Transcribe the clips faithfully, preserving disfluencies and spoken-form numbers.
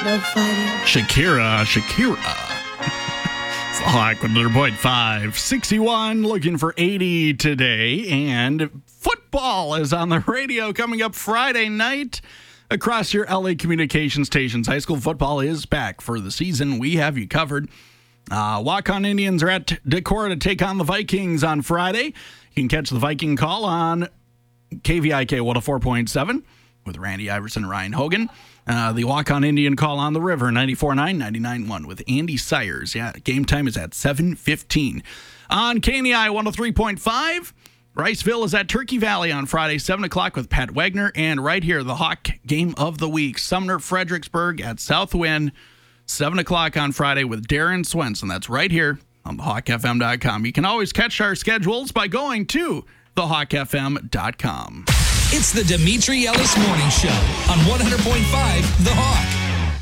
No fighting. Shakira, Shakira. It's the Hawk one hundred point five. sixty-one, looking for eighty today. And football is on the radio coming up Friday night across your L A communication stations. High school football is back for the season. We have you covered. Uh, Walk-On Indians are at Decorah to take on the Vikings on Friday. You can catch the Viking call on K V I K one oh four point seven with Randy Iverson and Ryan Hogan. Uh, the Walk-On Indian call on the river, ninety-four point nine, ninety-nine point one with Andy Sayers. Yeah, game time is at seven fifteen. On K N E I one oh three point five, Riceville is at Turkey Valley on Friday, seven o'clock with Pat Wagner. And right here, the Hawk game of the week, Sumner Fredericksburg at Southwind, seven o'clock on Friday with Darren Swenson. That's right here on the hawk f m dot com. You can always catch our schedules by going to the hawk f m dot com. It's the Dimitri Ellis Morning Show on one hundred point five The Hawk.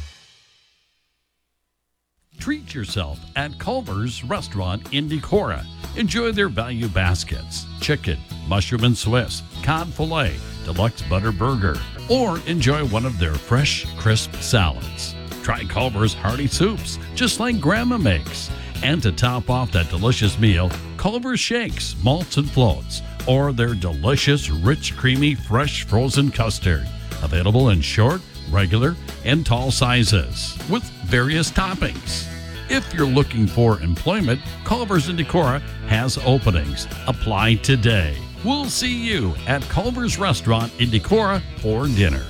Treat yourself at Culver's Restaurant in Decorah. Enjoy their value baskets, chicken, mushroom and Swiss, cod filet, deluxe butter burger, or enjoy one of their fresh, crisp salads. Try Culver's hearty soups, just like Grandma makes. And to top off that delicious meal, Culver's shakes, malts and floats, or their delicious, rich, creamy, fresh frozen custard. Available in short, regular, and tall sizes with various toppings. If you're looking for employment, Culver's in Decorah has openings. Apply today. We'll see you at Culver's Restaurant in Decorah for dinner.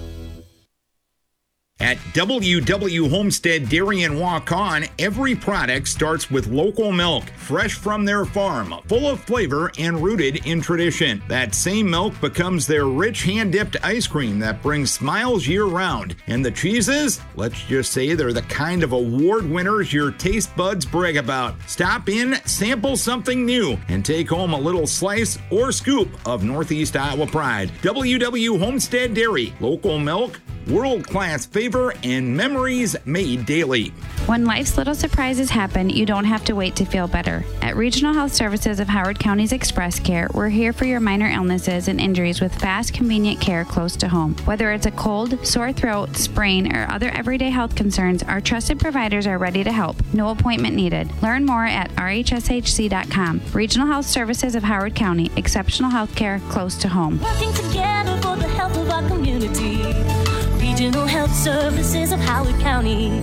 At W W Homestead Dairy and Walk-On, every product starts with local milk, fresh from their farm, full of flavor and rooted in tradition. That same milk becomes their rich hand-dipped ice cream that brings smiles year-round. And the cheeses? Let's just say they're the kind of award winners your taste buds brag about. Stop in, sample something new, and take home a little slice or scoop of Northeast Iowa pride. W W Homestead Dairy, local milk, world-class flavor, and memories made daily. When life's little surprises happen, you don't have to wait to feel better. At Regional Health Services of Howard County's Express Care, we're here for your minor illnesses and injuries with fast, convenient care close to home. Whether it's a cold, sore throat, sprain, or other everyday health concerns, our trusted providers are ready to help. No appointment needed. Learn more at r h s h c dot com. Regional Health Services of Howard County. Exceptional health care close to home. Working together for the health of our community. Regional Health Services of Howard County.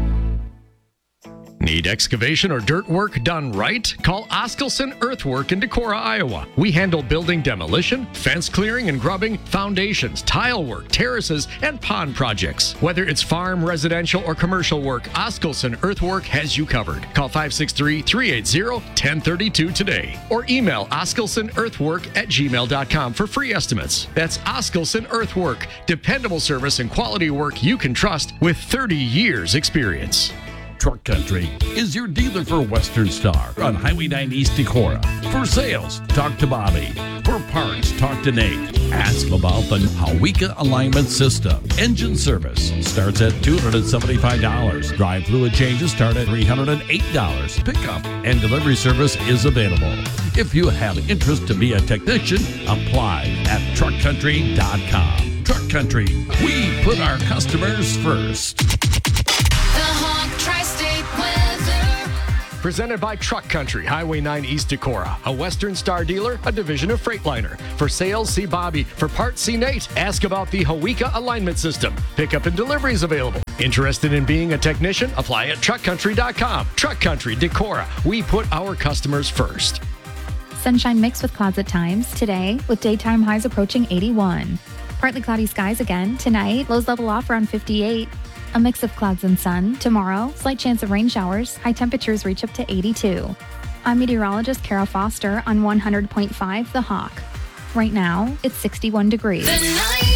Need excavation or dirt work done right? Call Oskelson Earthwork in Decorah, Iowa. We handle building demolition, fence clearing and grubbing, foundations, tile work, terraces, and pond projects. Whether it's farm, residential, or commercial work, Oskelson Earthwork has you covered. Call five six three, three eight zero, one zero three two today or email oskelsonearthwork at gmail dot com for free estimates. That's Oskelson Earthwork, dependable service and quality work you can trust with thirty years experience. Truck Country is your dealer for Western Star on Highway nine East Decorah. For sales, talk to Bobby. For parts, talk to Nate. Ask about the Hawika Alignment System. Engine service starts at two hundred seventy-five dollars. Drive fluid changes start at three hundred eight dollars. Pickup and delivery service is available. If you have interest to be a technician, apply at truck country dot com. Truck Country, we put our customers first. Presented by Truck Country, Highway nine East Decorah, a Western Star dealer, a division of Freightliner. For sales, see Bobby. For parts, see Nate. Ask about the Hawika Alignment System. Pickup and delivery is available. Interested in being a technician? Apply at truck country dot com. Truck Country, Decorah. We put our customers first. Sunshine mixed with clouds at times today, with daytime highs approaching eighty-one. Partly cloudy skies again tonight, lows level off around fifty-eight. A mix of clouds and sun. Tomorrow, slight chance of rain showers. High temperatures reach up to eighty-two. I'm meteorologist Kara Foster on one hundred point five The Hawk. Right now, it's sixty-one degrees.